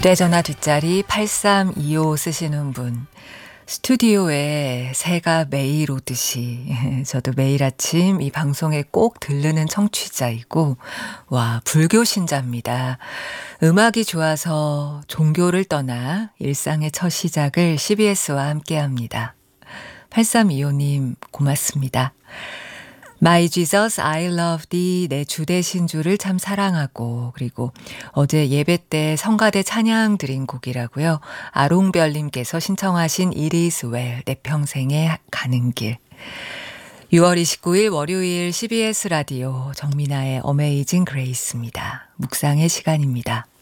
휴대전화 뒷자리 8325 쓰시는 분. 스튜디오에 새가 매일 오듯이 저도 매일 아침 이 방송에 꼭 들르는 청취자이고 와 불교 신자입니다. 음악이 좋아서 종교를 떠나 일상의 첫 시작을 CBS와 함께합니다. 8325님 고맙습니다. My Jesus, I love thee, 내 주 대신 주를 참 사랑하고, 그리고 어제 예배 때 성가대 찬양 드린 곡이라고요. 아롱별님께서 신청하신 It is well, 내 평생에 가는 길. 6월 29일 월요일 CBS 라디오 정민아의 어메이징 그레이스입니다. 묵상의 시간입니다.